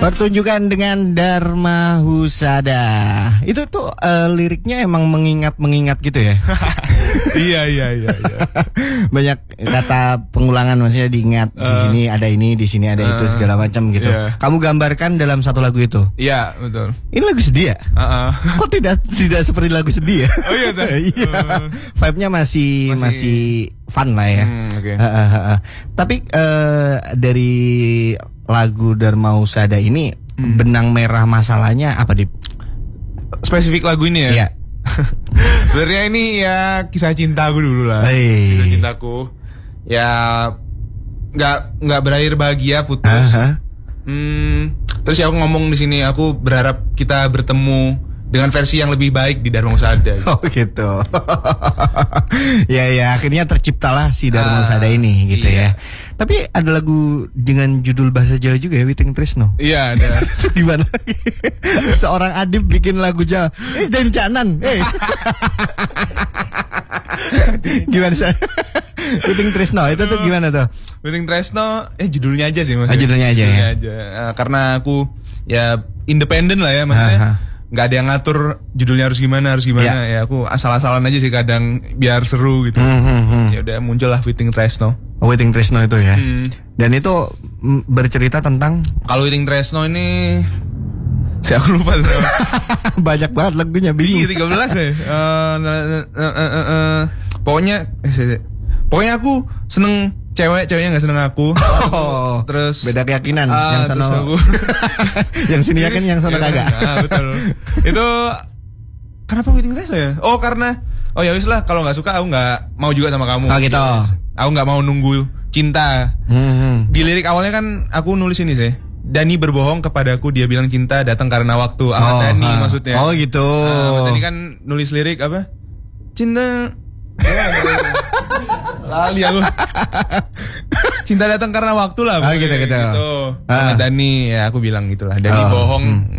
Pertunjukan dengan Dharma Husada. Itu tuh liriknya emang mengingat gitu ya. Iya. Banyak kata pengulangan, maksudnya diingat di sini ada ini, di sini ada itu segala macam gitu. Kamu gambarkan dalam satu lagu itu. Iya, betul. Ini lagu sedih ya? Kok tidak seperti lagu sedih ya? Oh iya, iya. Vibe-nya masih fun lah ya. Okay. Tapi dari lagu Dharma Husada ini benang merah masalahnya apa, Dip? Spesifik lagu ini ya? Iya. Sebenarnya ini ya kisah cintaku dulu lah. Kisah cintaku. Ya nggak berakhir bahagia, putus. Terus ya aku ngomong di sini, aku berharap kita bertemu dengan versi yang lebih baik di Dharma Husada. Oh gitu. ya akhirnya terciptalah si Dharma Husada ini gitu ya. Tapi ada lagu dengan judul bahasa Jawa juga ya, Witing Tresno. Iya ada. Gimana? Seorang Adib bikin lagu Jawa. Jancanan. Gimana sih? Witing Tresno itu tuh gimana tuh? Witing Tresno judulnya aja sih maksudnya. Judulnya aja ya. Karena aku ya independen lah ya maksudnya. Nggak ada yang ngatur judulnya harus gimana ya aku asal-asalan aja sih kadang biar seru gitu. Ya udah muncul lah Witing Tresno. Witing Tresno itu ya. Dan itu bercerita tentang, kalau Witing Tresno ini saya aku lupa. Banyak banget lagunya, bingung. 13 ya. Pokoknya aku seneng ceweknya nggak seneng aku. Terus beda keyakinan. Yang sana yang sini yakin, yang sana kagak. Betul. Itu kenapa Witing Tresno ya? Karena ya wis lah, kalau nggak suka aku nggak mau juga sama kamu. Gitu. Yes. Aku nggak mau nunggu cinta. Di lirik awalnya kan aku nulis ini sih. Dani berbohong kepadaku, dia bilang cinta datang karena waktu. Ahmad Dhani maksudnya. Oh gitu. Ahmad Dhani kan nulis lirik apa? Cinta. Lali aku. Cinta datang karena waktu lah. Gitu. Ahmad Dhani ya aku bilang gitulah. Dani bohong.